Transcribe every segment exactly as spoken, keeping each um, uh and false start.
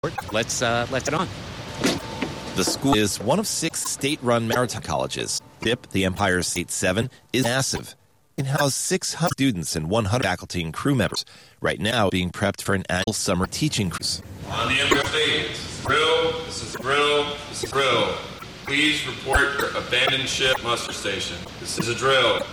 Let's uh, let's get on. The school is one of six state-run maritime colleges. S I P, the Empire State seven, is massive. It houses six hundred students and one hundred faculty and crew members. Right now, being prepped for an annual summer teaching cruise. On the Empire State, this is drill, this is drill, this is drill. Please report your abandoned ship muster station. This is a drill.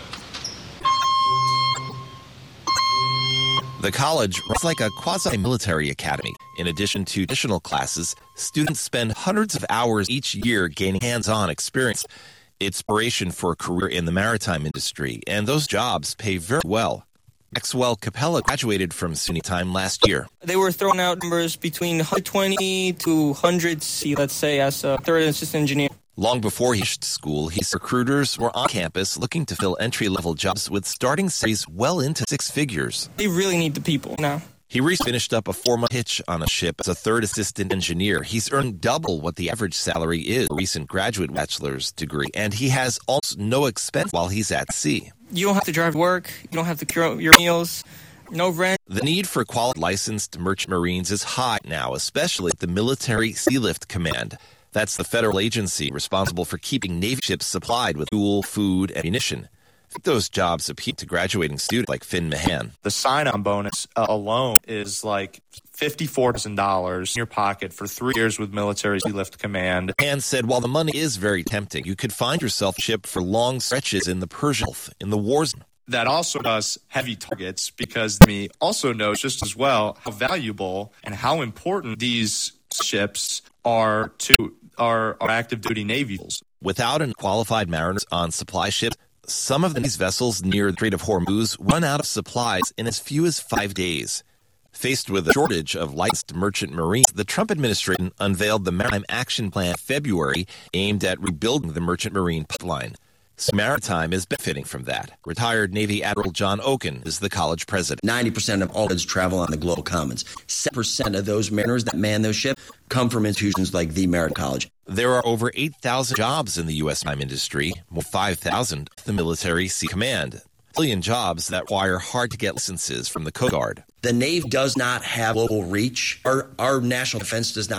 The college runs like a quasi-military academy. In addition to additional classes, students spend hundreds of hours each year gaining hands-on experience. Inspiration for a career in the maritime industry, and those jobs pay very well. Maxwell Capella graduated from SUNY Time last year. They were throwing out numbers between one hundred twenty to one hundred C, let's say, as a third assistant engineer. Long before he finished school, his recruiters were on campus looking to fill entry-level jobs with starting salaries well into six figures. They really need the people now. He recently finished up a four-month hitch on a ship as a third assistant engineer. He's earned double what the average salary is for a recent graduate bachelor's degree, and he has almost no expense while he's at sea. You don't have to drive to work. You don't have to cure your meals. No rent. The need for qualified licensed merchant marines is high now, especially at the Military Sealift Command. That's the federal agency responsible for keeping Navy ships supplied with fuel, food, and ammunition. I think those jobs appeal to graduating students like Finn Mahan. The sign-on bonus uh, alone is like fifty-four thousand dollars in your pocket for three years with Military Sealift Command. Mahan said while the money is very tempting, you could find yourself shipped for long stretches in the Persian Gulf, in the war zone. That also does heavy targets because me also knows just as well how valuable and how important these ships are to our, our active duty navies. Without unqualified mariners on supply ships, some of these vessels near the Strait of Hormuz run out of supplies in as few as five days. Faced with a shortage of licensed merchant marines, the Trump administration unveiled the Maritime Action Plan in February aimed at rebuilding the merchant marine pipeline. So Maritime is benefiting from that. Retired Navy Admiral John Oken is the college president. ninety percent of all goods travel on the global commons. seven percent of those mariners that man those ships come from institutions like the Maritime College. There are over eight thousand jobs in the U S maritime industry, more five thousand at the Military Sea Command. A million jobs that require hard-to-get licenses from the Coast Guard. The Navy does not have global reach. Our, our national defense does not